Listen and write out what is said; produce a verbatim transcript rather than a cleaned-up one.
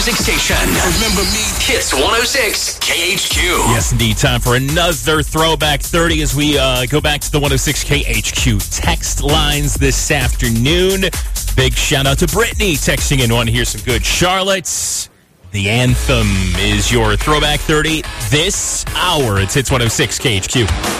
Music station. Remember me? Hits one oh six K H Q. Yes, indeed. Time for another Throwback thirty as we uh, go back to the one oh six K H Q text lines this afternoon. Big shout out to Brittany texting in. Want to hear some good Charlottes? The Anthem is your Throwback thirty this hour. It's Hits one oh six K H Q.